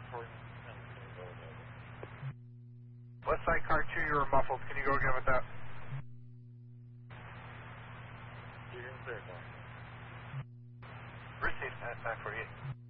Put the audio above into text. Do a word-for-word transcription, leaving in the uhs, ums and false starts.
West side car two, you were muffled. Can you go again with that? Received at nine forty-eight.